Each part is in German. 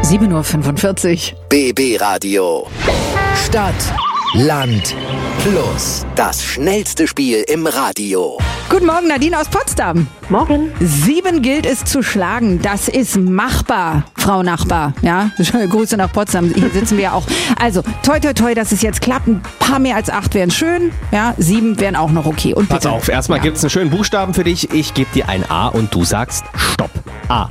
7:45 Uhr. BB Radio. Stadt, Land, Plus. Das schnellste Spiel im Radio. Guten Morgen, Nadine aus Potsdam. Morgen. 7 gilt es zu schlagen. Das ist machbar, Frau Nachbar. Ja, Grüße nach Potsdam. Hier sitzen wir ja auch. Also, toi, toi, toi, dass es jetzt klappt. Ein paar mehr als 8 wären schön. Ja, 7 wären auch noch okay. Und Pass auf, erstmal gibt's einen schönen Buchstaben für dich. Ich gebe dir ein A und du sagst Stopp. A.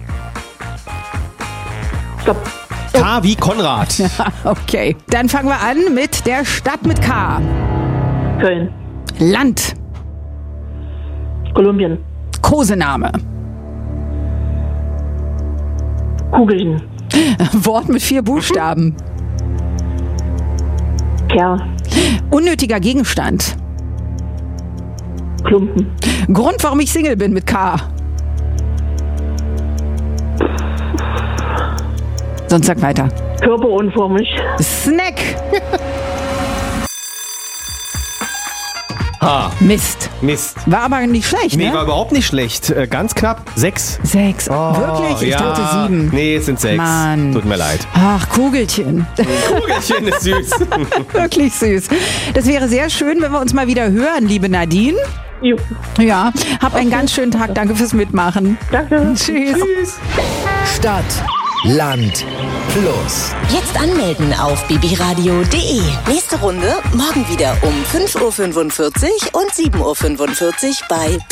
Stopp. K wie Konrad. Okay, dann fangen wir an mit der Stadt mit K. Köln. Land. Kolumbien. Kosename. Kugeln. Wort mit 4 Buchstaben. Kerl. Unnötiger Gegenstand. Klumpen. Grund, warum ich Single bin mit K. Sonst sag weiter. Körperunförmig. Snack. H. Mist. Mist. War aber nicht schlecht, Nee, ne? war überhaupt nicht schlecht. Ganz knapp. 6. 6. Wirklich? Ich dachte 7. Nee, es sind 6. Mann. Tut mir leid. Ach, Kugelchen. Kugelchen ist süß. Wirklich süß. Das wäre sehr schön, wenn wir uns mal wieder hören, liebe Nadine. Jo. Ja, hab einen ganz schönen Tag. Danke fürs Mitmachen. Danke. Tschüss. Stadt, Land, Plus. Jetzt anmelden auf bbradio.de. Nächste Runde morgen wieder um 5:45 Uhr und 7:45 Uhr bei